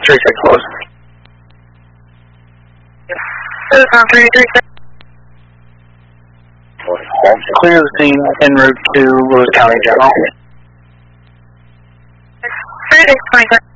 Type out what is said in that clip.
36 close. Clear the scene en route to Lewis County General. 36,